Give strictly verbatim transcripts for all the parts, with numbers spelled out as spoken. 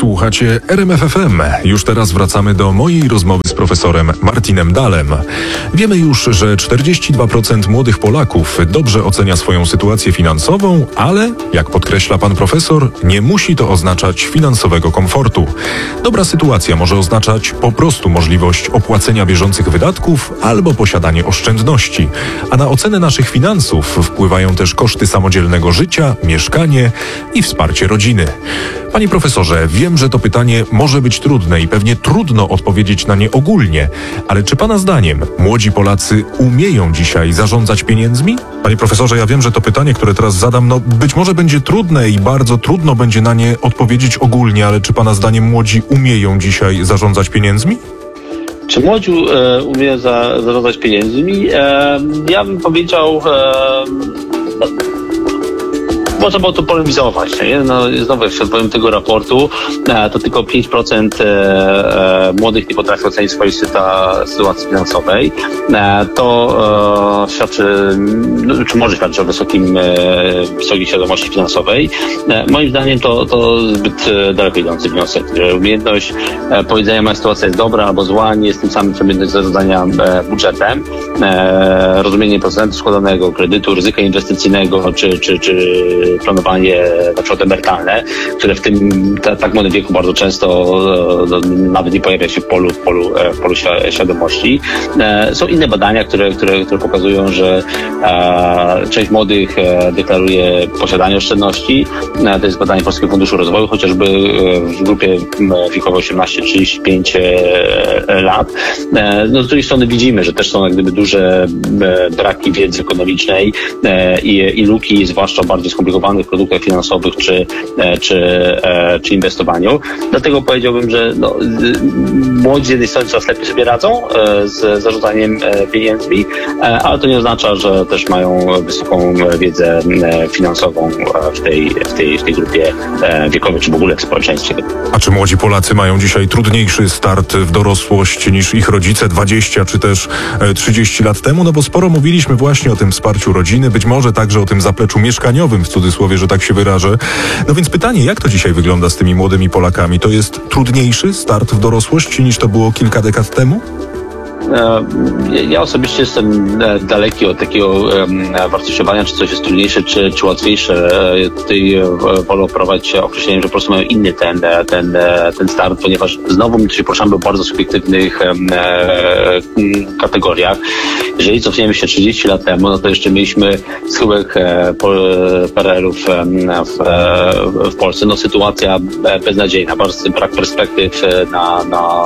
Słuchacie R M F F M. Już teraz wracamy do mojej rozmowy z profesorem Martinem Dahlem. Wiemy już, że czterdzieści dwa procent młodych Polaków dobrze ocenia swoją sytuację finansową, ale, jak podkreśla pan profesor, nie musi to oznaczać finansowego komfortu. Dobra sytuacja może oznaczać po prostu możliwość opłacenia bieżących wydatków albo posiadanie oszczędności. A na ocenę naszych finansów wpływają też koszty samodzielnego życia, mieszkanie i wsparcie rodziny. Panie profesorze, wiem, że to pytanie może być trudne i pewnie trudno odpowiedzieć na nie ogólnie, ale czy pana zdaniem młodzi Polacy umieją dzisiaj zarządzać pieniędzmi? Panie profesorze, ja wiem, że to pytanie, które teraz zadam, no być może będzie trudne i bardzo trudno będzie na nie odpowiedzieć ogólnie, ale czy pana zdaniem młodzi umieją dzisiaj zarządzać pieniędzmi? Czy młodzi e, umieją za, zarządzać pieniędzmi? E, ja bym powiedział... E, no, Można było to polemizować. Nie? No, znowu, jak się odpowiem tego raportu, e, to tylko pięć procent e, e, młodych nie potrafi ocenić swojej syta, sytuacji finansowej. E, to e, świadczy, no, czy może świadczyć o wysokim, e, wysokiej świadomości finansowej. E, moim zdaniem to, to zbyt e, daleko idący wniosek, że umiejętność e, powiedzenia, moja sytuacja jest dobra albo zła, nie jest tym samym co umiejętność zarządzania e, budżetem. E, rozumienie procentu składanego, kredytu, ryzyka inwestycyjnego, czy, czy, czy planowanie na przykład emerytalne, które w tym ta, tak młodym wieku bardzo często no, nawet nie pojawia się w polu, w polu, w polu świadomości. E, są inne badania, które, które, które pokazują, że e, część młodych e, deklaruje posiadanie oszczędności. E, to jest badanie Polskiego Funduszu Rozwoju, chociażby w grupie wiekowej osiemnaście do trzydziestu pięciu lat. E, no, z drugiej strony widzimy, że też są jak gdyby duże e, braki wiedzy ekonomicznej e, i, i luki, zwłaszcza bardziej skomplikowane w produktach finansowych czy, czy, czy inwestowaniu. Dlatego powiedziałbym, że no, młodzi z jednej strony coraz lepiej sobie radzą z zarządzaniem pieniędzmi, ale to nie oznacza, że też mają wysoką wiedzę finansową w tej, w tej, w tej grupie wiekowej, czy w ogóle w społeczeństwie. A czy młodzi Polacy mają dzisiaj trudniejszy start w dorosłość niż ich rodzice dwadzieścia czy też trzydzieści lat temu? No bo sporo mówiliśmy właśnie o tym wsparciu rodziny, być może także o tym zapleczu mieszkaniowym, w cudzysłowie, że tak się wyrażę. No więc pytanie, jak to dzisiaj wygląda z tymi młodymi Polakami? To jest trudniejszy start w dorosłości niż to było kilka dekad temu? Ja osobiście jestem daleki od takiego wartościowania, czy coś jest trudniejsze, czy, czy łatwiejsze. Tutaj wolę operować określeniem, że po prostu mają inny ten, ten, ten start, ponieważ znowu my tu się poruszamy o bardzo subiektywnych kategoriach. Jeżeli cofniemy się trzydzieści lat temu, no to jeszcze mieliśmy schyłek P R L-ów w, w Polsce. No sytuacja beznadziejna, bardzo brak perspektyw na, na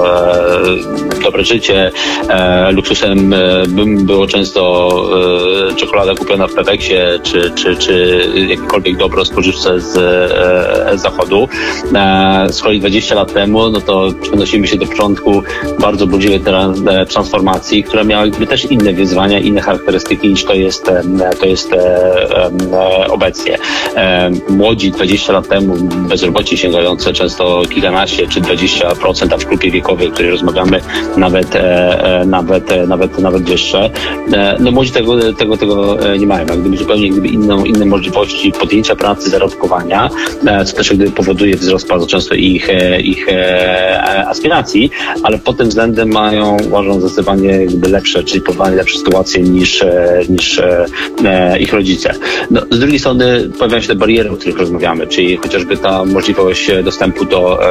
dobre życie. E, luksusem e, było często e, czekolada kupiona w Peweksie, czy, czy, czy jakiekolwiek dobro spożywcze z e, zachodu. E, z kolei dwadzieścia lat temu, no to przenosimy się do początku bardzo burzliwej transformacji, która miała jakby też inne wyzwania, inne charakterystyki niż to jest, to jest e, e, obecnie. E, młodzi dwadzieścia lat temu, bezrobocie sięgające często kilkanaście czy dwadzieścia procent, a w grupie wiekowej, o której rozmawiamy, nawet e, nawet, nawet, nawet wyższe. No młodzi tego, tego, tego nie mają. Jak gdyby zupełnie gdyby inną, inne możliwości podjęcia pracy, zarobkowania, co też jak gdyby powoduje wzrost bardzo często ich, ich aspiracji, ale pod tym względem mają, uważam, zdecydowanie jakby lepsze, czyli powołanie lepsze sytuacje niż, niż ich rodzice. No, z drugiej strony pojawiają się te bariery, o których rozmawiamy, czyli chociażby ta możliwość dostępu do,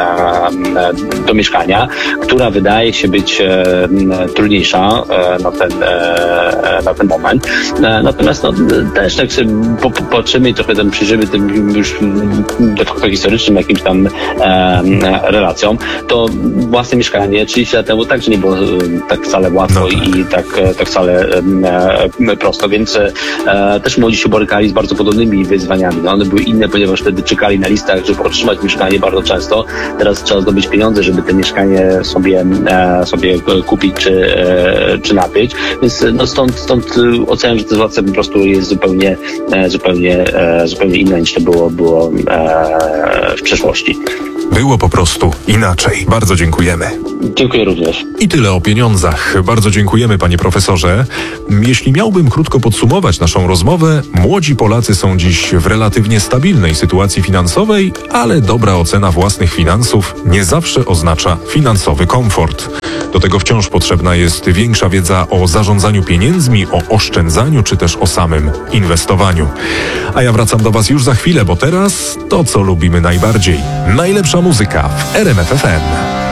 do mieszkania, która wydaje się być trudniejsza na ten, na ten moment. Natomiast no, też tak sobie patrzymy i trochę tam przyjrzymy tym już de facto historycznym jakimś tam e, relacjom, to własne mieszkanie trzydzieści lat temu także nie było tak wcale łatwo no tak. i tak, tak wcale e, prosto, więc e, też młodzi się borykali z bardzo podobnymi wyzwaniami. No, one były inne, ponieważ wtedy czekali na listach, żeby otrzymać mieszkanie bardzo często. Teraz trzeba zdobyć pieniądze, żeby te mieszkanie sobie, e, sobie kupić czy, czy nabyć. Więc no stąd, stąd oceniam, że ta sytuacja po prostu jest zupełnie, zupełnie, zupełnie inna niż to było, było w przeszłości. Było po prostu inaczej. Bardzo dziękujemy. Dziękuję również. I tyle o pieniądzach. Bardzo dziękujemy, panie profesorze. Jeśli miałbym krótko podsumować naszą rozmowę, młodzi Polacy są dziś w relatywnie stabilnej sytuacji finansowej, ale dobra ocena własnych finansów nie zawsze oznacza finansowy komfort. Do tego wciąż potrzebna jest większa wiedza o zarządzaniu pieniędzmi, o oszczędzaniu czy też o samym inwestowaniu. A ja wracam do was już za chwilę, bo teraz to, co lubimy najbardziej. Najlepsza muzyka w R M F F M.